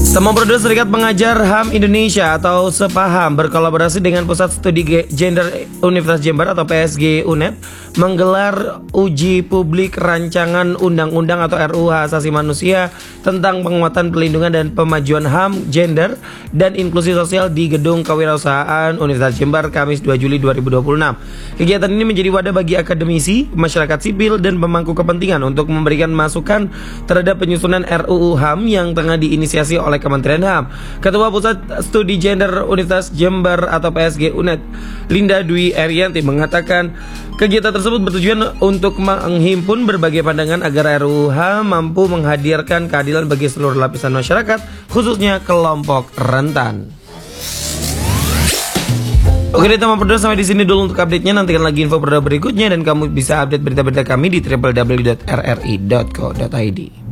Teman Produk Serikat Pengajar HAM Indonesia atau Sepaham berkolaborasi dengan Pusat Studi Gender Universitas Jember atau PSG UNED menggelar uji publik rancangan undang-undang atau RUU Hak Asasi Manusia tentang penguatan perlindungan dan pemajuan HAM, gender, dan inklusi sosial di Gedung Kewirausahaan Universitas Jember Kamis 2 Juli 2026. Kegiatan ini menjadi wadah bagi akademisi, masyarakat sipil, dan pemangku kepentingan untuk memberikan masukan terhadap penyusunan RUU HAM yang tengah diinisiasi oleh Kementerian HAM. Ketua Pusat Studi Gender Universitas Jember atau PSG UNED, Linda Dwi Erianti, mengatakan kegiatan tersebut bertujuan untuk menghimpun berbagai pandangan agar RUU HAM mampu menghadirkan keadilan bagi seluruh lapisan masyarakat, khususnya kelompok rentan. Oke deh teman Produk, sampai di sini dulu untuk update-nya. Nantikan lagi info Produk berikutnya dan kamu bisa update berita-berita kami di www.rri.co.id.